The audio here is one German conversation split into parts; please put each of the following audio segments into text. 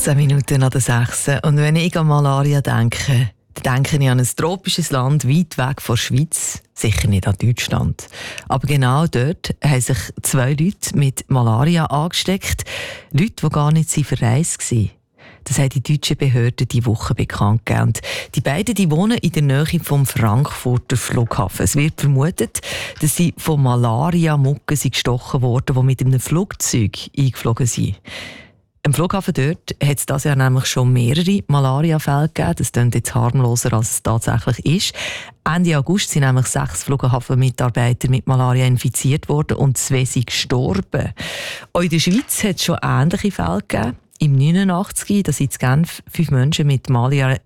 18 Minuten nach der 6. Und wenn ich an Malaria denke, dann denke ich an ein tropisches Land weit weg von der Schweiz, sicher nicht an Deutschland. Aber genau dort haben sich 2 Leute mit Malaria angesteckt. Leute, die gar nicht verreist waren. Das haben die deutschen Behörden diese Woche bekannt gegeben. Und die beiden die wohnen in der Nähe vom Frankfurter Flughafen. Es wird vermutet, dass sie von Malaria-Mucken gestochen wurden, die mit einem Flugzeug eingeflogen sind. Am Flughafen dort hat es dieses Jahr nämlich schon mehrere Malaria-Fälle gegeben. Das klingt jetzt harmloser, als es tatsächlich ist. Ende August sind nämlich 6 Flughafenmitarbeiter mit Malaria infiziert worden und 2 sind gestorben. Auch in der Schweiz hat es schon ähnliche Fälle gegeben. Im 89, da sind in Genf 5 Menschen mit Malaria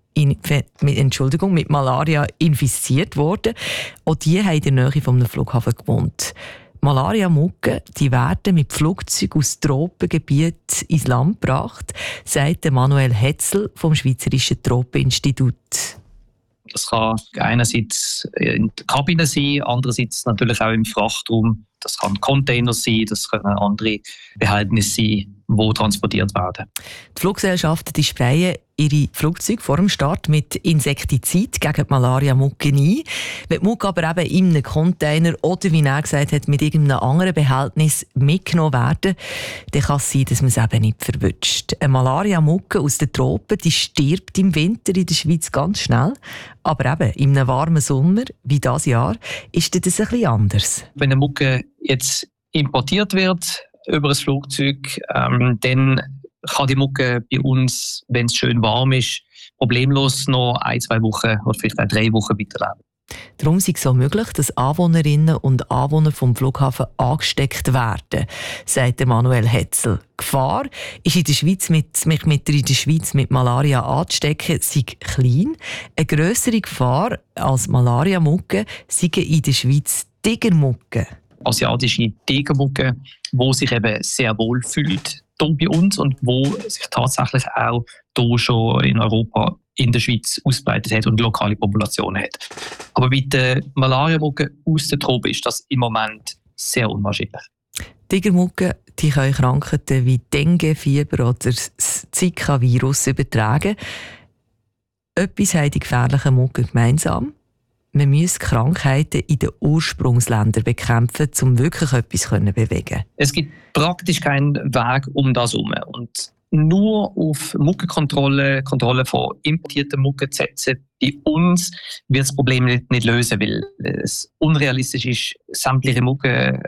infiziert worden. Auch die haben in der Nähe von einem Flughafen gewohnt. Malaria-Mucken, die werden mit Flugzeugen aus Tropengebieten ins Land gebracht, sagt Manuel Hetzel vom Schweizerischen Tropeninstitut. Das kann einerseits in der Kabine sein, andererseits natürlich auch im Frachtraum. Das kann Container sein, das können andere Behältnisse sein, die transportiert werden. Die Fluggesellschaften die sprayen ihre Flugzeuge vor dem Start mit Insektizid gegen die Malaria-Mucke ein. Wenn die Mucke aber eben in einem Container oder, wie er gesagt hat, mit irgendeinem anderen Behältnis mitgenommen werden, dann kann es sein, dass man es eben nicht verwünscht. Eine Malaria-Mucke aus den Tropen die stirbt im Winter in der Schweiz ganz schnell. Aber eben in einem warmen Sommer, wie dieses Jahr, ist das ein bisschen anders. Wenn eine Mucke jetzt importiert wird über ein Flugzeug, dann kann die Mucke bei uns, wenn es schön warm ist, problemlos noch 1-2 Wochen oder vielleicht auch 3 Wochen weiterleben. Darum ist es so möglich, dass Anwohnerinnen und Anwohner vom Flughafen angesteckt werden, sagt Manuel Hetzel. Die Gefahr ist in der Schweiz, mich in der Schweiz mit Malaria anzustecken, sei klein. Eine grössere Gefahr als Malaria-Mucke sei in der Schweiz Tigermucke. Asiatische Tigermucke, die sich eben sehr wohl fühlt hier bei uns und wo sich tatsächlich auch hier schon in Europa, in der Schweiz ausgebreitet hat und lokale Populationen hat. Aber bei der Malaria-Mucke aus der Tropen ist das im Moment sehr unwahrscheinlich. Tigermucken die können Krankheiten wie Dengue, Fieber oder das Zika-Virus übertragen. Etwas haben die gefährlichen Mucken gemeinsam. Man muss Krankheiten in den Ursprungsländern bekämpfen, um wirklich etwas zu bewegen. Es gibt praktisch keinen Weg um das herum. Und nur auf Muckenkontrolle, Kontrolle von importierten Mucken zu setzen, bei uns wird das Problem nicht lösen, weil es unrealistisch ist, sämtliche Mucken